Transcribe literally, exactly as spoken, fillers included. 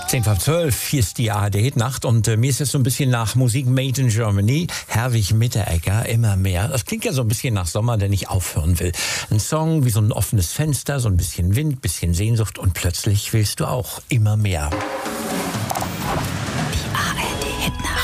zehn vor zwölf, hier ist die A R D-Nacht und äh, mir ist jetzt so ein bisschen nach Musik Made in Germany. Herwig Mitteregger, immer mehr. Das klingt ja so ein bisschen nach Sommer, der nicht aufhören will. Ein Song wie so ein offenes Fenster, so ein bisschen Wind, bisschen Sehnsucht und plötzlich willst du auch immer mehr.